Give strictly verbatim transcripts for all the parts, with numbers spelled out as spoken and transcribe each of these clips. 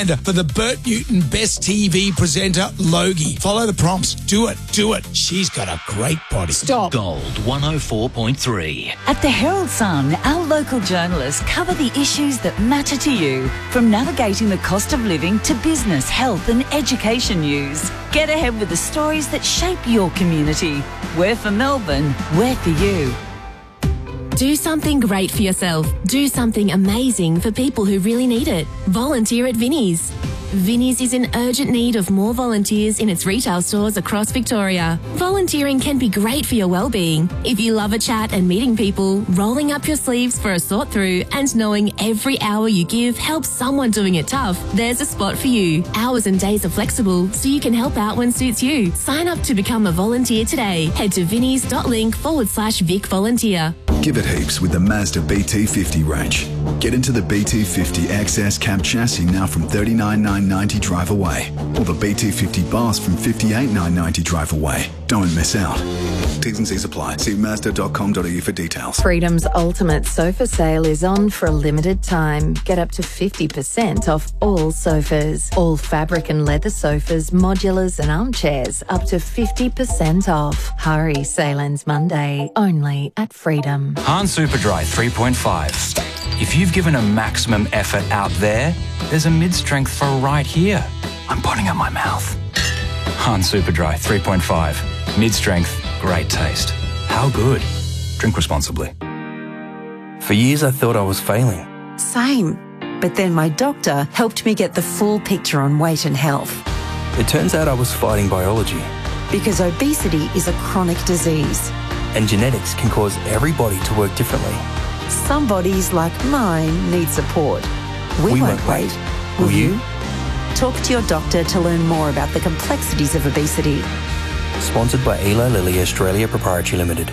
contender for the Bert Newton Best T V Presenter, Logie. Follow the prompts. Do it, do it. She's got a great body. Stop. Gold one oh four point three. At the Herald Sun, our local journalists cover the issues that matter to you, from navigating the cost of living to business, health and education news. Get ahead with the stories that shape your community. We're for Melbourne, we're for you. Do something great for yourself. Do something amazing for people who really need it. Volunteer at Vinnie's. Vinnie's is in urgent need of more volunteers in its retail stores across Victoria. Volunteering can be great for your well-being. If you love a chat and meeting people, rolling up your sleeves for a sort through and knowing every hour you give helps someone doing it tough, there's a spot for you. Hours and days are flexible, so you can help out when suits you. Sign up to become a volunteer today. Head to vinnies.link forward slash Vic Volunteer. Give it heaps with the Mazda B T fifty range. Get into the B T fifty X S cab chassis now from thirty-nine thousand nine hundred ninety drive away, or the B T fifty Bus from fifty-eight thousand nine hundred ninety drive away. Don't miss out. T's and C's apply. See mazda dot com dot a u for details. Freedom's ultimate sofa sale is on for a limited time. Get up to fifty percent off all sofas. All fabric and leather sofas, modulars and armchairs up to fifty percent off. Hurry, sale ends Monday, only at Freedom. Han Superdry three point five. If you've given a maximum effort out there, there's a mid-strength for right here. I'm putting up my mouth. Han Superdry three point five. Mid-strength, great taste. How good? Drink responsibly. For years I thought I was failing. Same. But then my doctor helped me get the full picture on weight and health. It turns out I was fighting biology. Because obesity is a chronic disease. And genetics can cause every body to work differently. Some bodies, like mine, need support. We, we won't, won't wait. wait. Will, Will you? you? Talk to your doctor to learn more about the complexities of obesity. Sponsored by Eli Lilly Australia Proprietary Limited.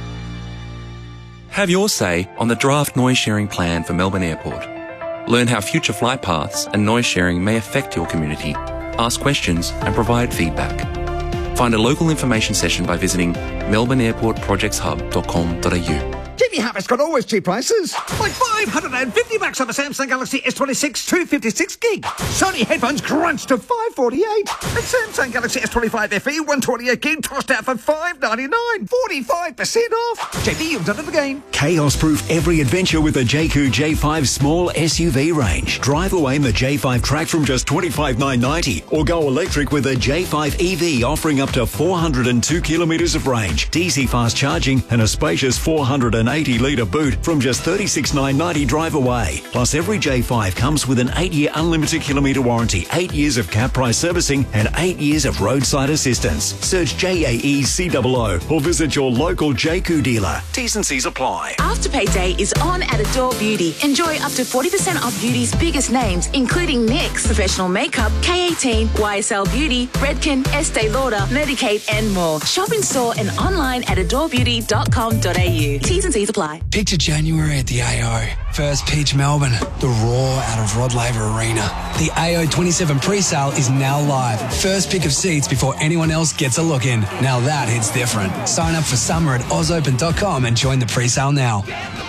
Have your say on the draft noise sharing plan for Melbourne Airport. Learn how future flight paths and noise sharing may affect your community. Ask questions and provide feedback. Find a local information session by visiting melbourne airport projects hub dot com dot a u. Jimmy Harris got always cheap prices. Like five hundred fifty bucks on the Samsung Galaxy S twenty-six two fifty-six gig. Sony headphones crunched to five forty-eight. And Samsung Galaxy S twenty-five F E one twenty-eight gig tossed out for five ninety-nine. forty-five percent off. J B, you've done it again. Chaos-proof every adventure with the Jayco J five small S U V range. Drive away in the J five Track from just twenty-five thousand nine hundred ninety, or go electric with the J five E V, offering up to four hundred two kilometres of range, D C fast charging and a spacious four hundred eighty litre boot from just thirty-six thousand nine hundred ninety drive away. Plus, every J five comes with an eight-year unlimited kilometre warranty, eight years of cap price servicing and eight years of roadside assistance. Search J A E C O O or visit your local Jayco dealer. T's and C's apply. Afterpay Day is on at Adore Beauty. Enjoy up to forty percent off beauty's biggest names, including NYX, Professional Makeup, K eighteen, Y S L Beauty, Redken, Estee Lauder, Medicaid and more. Shop in store and online at adore beauty dot com dot a u. T's and C's apply. Picture January at the A O. First pitch Melbourne. The roar out of Rod Laver Arena. The A O twenty-seven pre-sale is now live. First pick of seats before anyone else gets a look in. Now that hits different. Sign up for summer at oz open dot com and join the pre-sale now.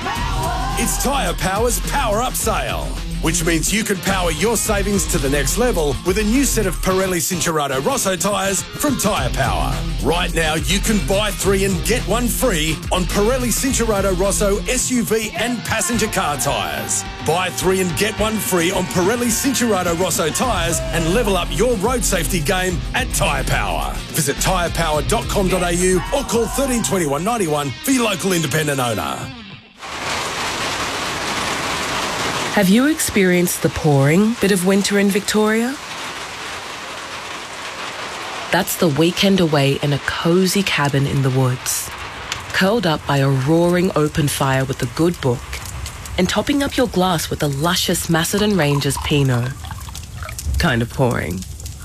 It's Tyre Power's Power Up Sale, which means you can power your savings to the next level with a new set of Pirelli Cincherato Rosso tyres from Tyre Power. Right now, you can buy three and get one free on Pirelli Cincherato Rosso S U V and passenger car tyres. Buy three and get one free on Pirelli Cincherato Rosso tyres and level up your road safety game at Tyre Power. Visit tyre power dot com dot a u or call thirteen twenty-one ninety-one for your local independent owner. Have you experienced the pouring bit of winter in Victoria? That's the weekend away in a cosy cabin in the woods, curled up by a roaring open fire with a good book, and topping up your glass with a luscious Macedon Rangers Pinot. Kind of pouring.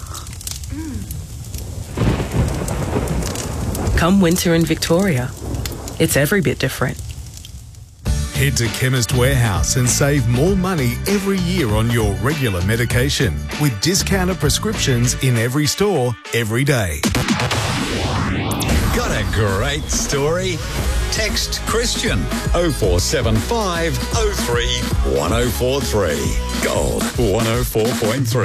Come winter in Victoria, it's every bit different. Head to Chemist Warehouse and save more money every year on your regular medication with discounted prescriptions in every store, every day. Got a great story? Text Christian oh four seven five oh three one oh four three. Gold one oh four point three.